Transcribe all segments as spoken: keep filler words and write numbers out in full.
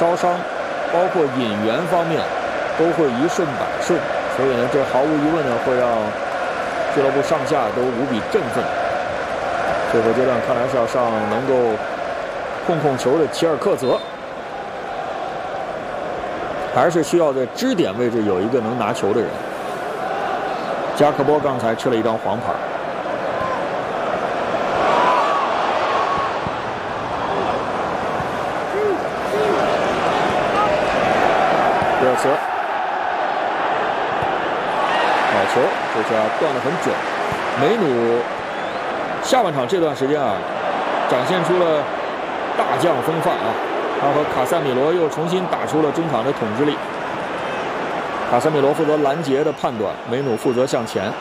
招商，包括引援方面，都会一顺百顺。所以呢，这毫无疑问呢，会让俱乐部上下都无比振奋。最后阶段看来是要上能够控控球的齐尔克泽，还是需要在支点位置有一个能拿球的人。加克波刚才吃了一张黄牌。热刺，好球，这下断得很准。梅努下半场这段时间啊，展现出了大将风范啊，他和卡塞米罗又重新打出了中场的统治力。卡塞米罗负责拦截的判断，梅努负责向前。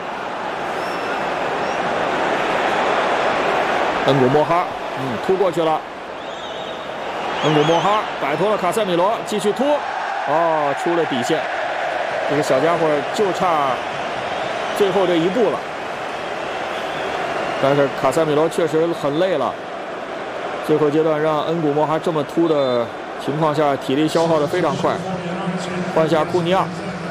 恩古莫哈，嗯，突过去了。恩古莫哈摆脱了卡塞米罗，继续突，哦，出了底线。这个小家伙就差最后这一步了。但是卡塞米罗确实很累了，最后阶段让恩古莫哈这么突的情况下，体力消耗的非常快。换下库尼亚，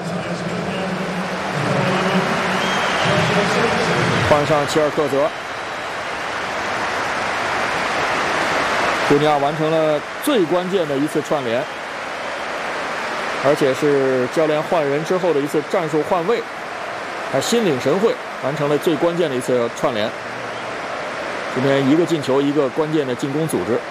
换上齐尔克泽。库尼亚完成了最关键的一次串联，而且是教练换人之后的一次战术换位，他心领神会，完成了最关键的一次串联。今天一个进球，一个关键的进攻组织。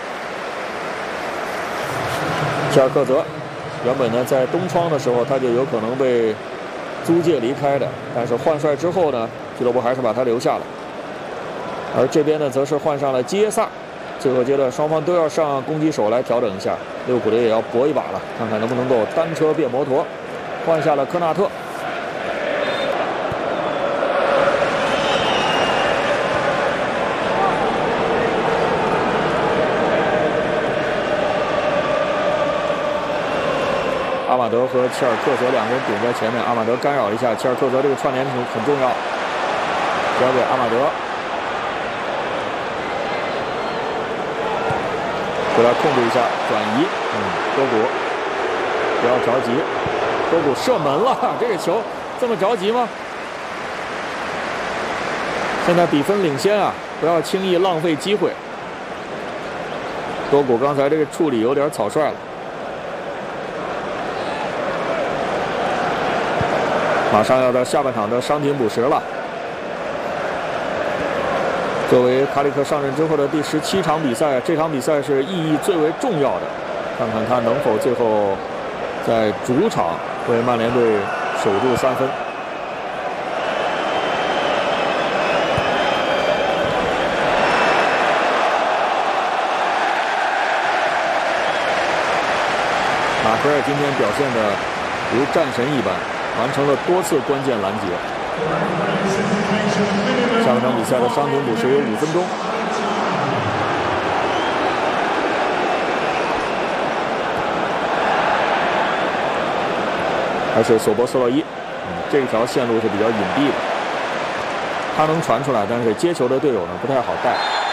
齐尔克泽原本呢在冬窗的时候他就有可能被租借离开的，但是换帅之后呢，俱乐部还是把他留下了。而这边呢则是换上了基耶萨。最后阶段双方都要上攻击手来调整一下，利物浦队也要搏一把了，看看能不能够单车变摩托。换下了科纳特。阿马德和齐尔克泽两个人顶在前面，阿马德干扰一下齐尔克泽，这个串联很很重要，交给阿马德。回来控制一下转移，嗯，多古不要着急，多古射门了，这个球这么着急吗？现在比分领先啊，不要轻易浪费机会。多古刚才这个处理有点草率了。马上要到下半场的伤停补时了。作为卡里克上任之后的第十七场比赛，这场比赛是意义最为重要的。看看他能否最后在主场为曼联队守住三分。马奎尔今天表现的如战神一般，完成了多次关键拦截。下半场比赛的伤停补时有五分钟。还是索博斯洛伊，嗯，这条线路是比较隐蔽的，他能传出来，但是接球的队友呢不太好带。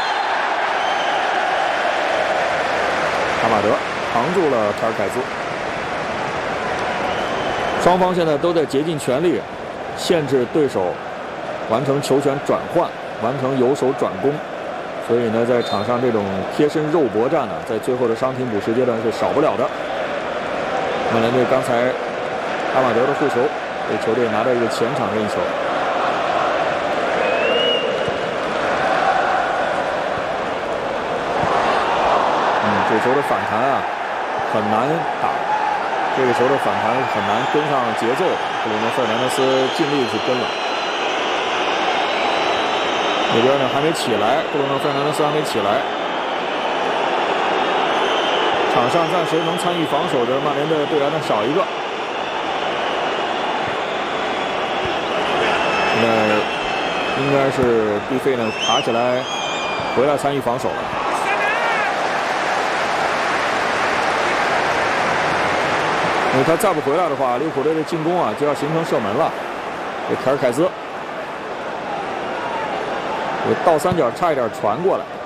阿马德扛住了卡尔凯兹。双方现在都在竭尽全力限制对手完成球权转换，完成由守转攻，所以呢，在场上这种贴身肉搏战呢，在最后的伤停补时阶段是少不了的。曼联队刚才阿马德的护球，为球队拿到一个前场任意球。嗯，这球的反弹啊，很难打。这个球的反弹很难跟上节奏，布鲁诺·费尔南德斯尽力去跟了。那边呢还没起来，布鲁诺·费尔南德斯还没起来。场上暂时能参与防守的曼联的队员呢少一个。现在应该是毕费呢爬起来回来参与防守了。因为他再不回来的话，利物浦队的进攻啊就要形成射门了。这凯尔凯兹，这倒三角差一点传过来。